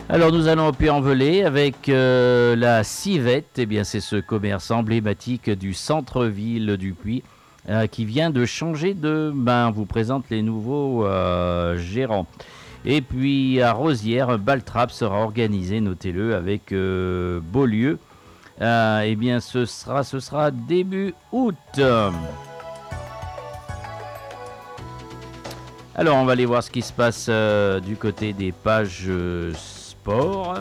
Alors nous allons au Puy-en-Velay avec la Civette. Eh bien, c'est ce commerce emblématique du centre-ville du Puy qui vient de changer de main. On vous présente les nouveaux gérants. Et puis à Rosières, un bal-trap sera organisé, notez-le, avec Beaulieu. Eh bien, ce sera début août. Alors, on va aller voir ce qui se passe du côté des pages sport.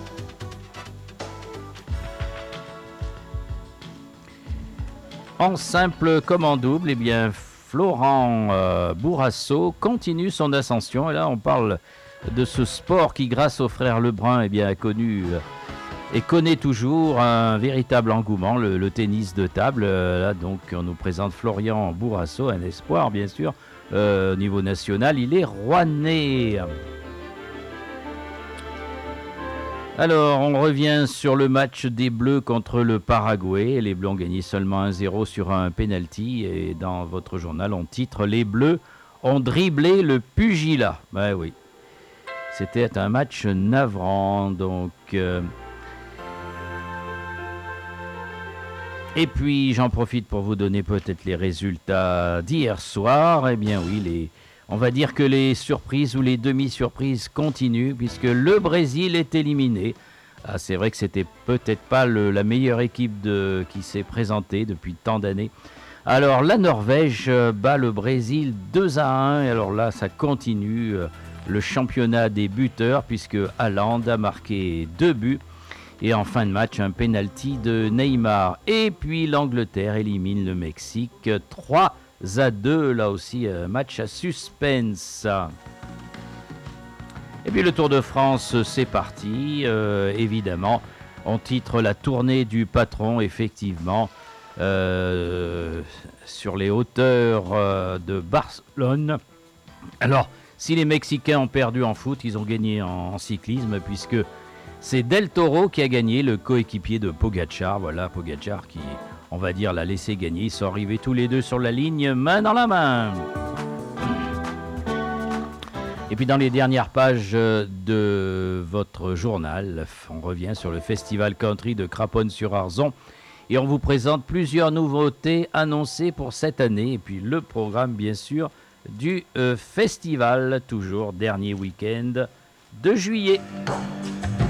En simple comme en double, eh bien, Florent Bourrasso continue son ascension. Et là, on parle de ce sport qui, grâce au frère Lebrun, eh bien, a connu et connaît toujours un véritable engouement, le tennis de table. Là, donc, on nous présente Florian Bourrasso, un espoir, bien sûr, au niveau national. Il est rouennais. Alors, on revient sur le match des Bleus contre le Paraguay. Les Bleus ont gagné seulement 1-0 sur un penalty. Et dans votre journal, on titre « Les Bleus ont dribblé le pugilat ». Ben oui, c'était un match navrant. Donc, et puis, j'en profite pour vous donner peut-être les résultats d'hier soir. Eh bien oui, on va dire que les surprises ou les demi-surprises continuent puisque le Brésil est éliminé. Ah, c'est vrai que c'était peut-être pas la meilleure équipe qui s'est présentée depuis tant d'années. Alors la Norvège bat le Brésil 2-1. Et alors là, ça continue le championnat des buteurs puisque Haaland a marqué 2 buts. Et en fin de match, un penalty de Neymar. Et puis l'Angleterre élimine le Mexique 3-2. Là aussi, match à suspense. Et puis le Tour de France, c'est parti. Évidemment, on titre la tournée du patron, effectivement, sur les hauteurs de Barcelone. Alors, si les Mexicains ont perdu en foot, ils ont gagné en cyclisme, puisque c'est Del Toro qui a gagné, le coéquipier de Pogacar. Voilà, Pogacar qui, on va dire, l'a laissé gagner. Ils sont arrivés tous les deux sur la ligne, main dans la main. Et puis dans les dernières pages de votre journal, on revient sur le Festival Country de Craponne-sur-Arzon. Et on vous présente plusieurs nouveautés annoncées pour cette année. Et puis le programme, bien sûr, du festival, toujours dernier week-end de juillet.